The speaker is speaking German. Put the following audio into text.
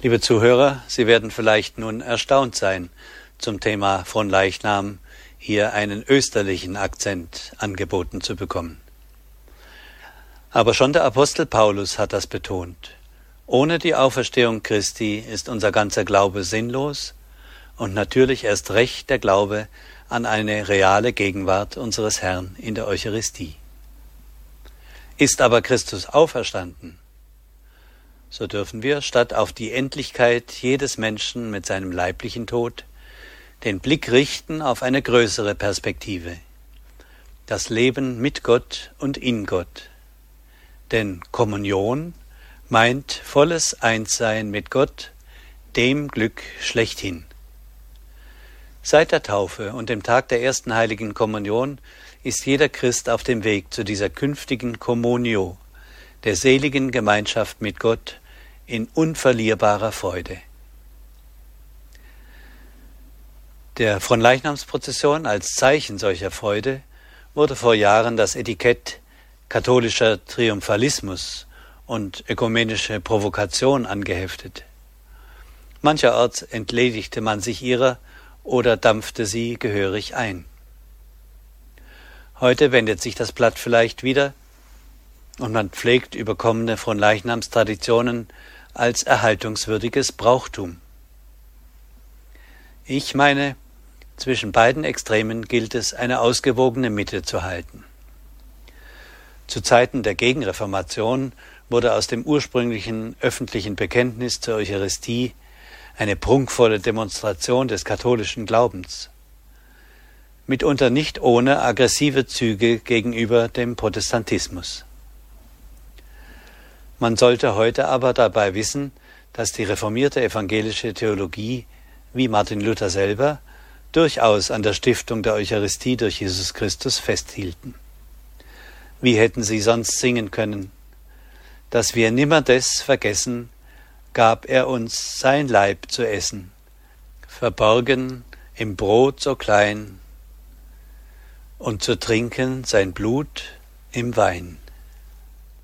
Liebe Zuhörer, Sie werden vielleicht nun erstaunt sein, zum Thema Fronleichnam hier einen österlichen Akzent angeboten zu bekommen. Aber schon der Apostel Paulus hat das betont. Ohne die Auferstehung Christi ist unser ganzer Glaube sinnlos und natürlich erst recht der Glaube an eine reale Gegenwart unseres Herrn in der Eucharistie. Ist aber Christus auferstanden, so dürfen wir, statt auf die Endlichkeit jedes Menschen mit seinem leiblichen Tod, den Blick richten auf eine größere Perspektive, das Leben mit Gott und in Gott. Denn Kommunion meint volles Einssein mit Gott, dem Glück schlechthin. Seit der Taufe und dem Tag der ersten heiligen Kommunion ist jeder Christ auf dem Weg zu dieser künftigen Communio, der seligen Gemeinschaft mit Gott in unverlierbarer Freude. Der Fronleichnamsprozession als Zeichen solcher Freude wurde vor Jahren das Etikett katholischer Triumphalismus und ökumenische Provokation angeheftet. Mancherorts entledigte man sich ihrer oder dampfte sie gehörig ein. Heute wendet sich das Blatt vielleicht wieder und man pflegt überkommene Fronleichnamstraditionen als erhaltungswürdiges Brauchtum. Ich meine, zwischen beiden Extremen gilt es, eine ausgewogene Mitte zu halten. Zu Zeiten der Gegenreformation wurde aus dem ursprünglichen öffentlichen Bekenntnis zur Eucharistie eine prunkvolle Demonstration des katholischen Glaubens, mitunter nicht ohne aggressive Züge gegenüber dem Protestantismus. Man sollte heute aber dabei wissen, dass die reformierte evangelische Theologie, wie Martin Luther selber, durchaus an der Stiftung der Eucharistie durch Jesus Christus festhielten. Wie hätten sie sonst singen können? Dass wir nimmer des vergessen, gab er uns sein Leib zu essen, verborgen im Brot so klein, und zu trinken sein Blut im Wein.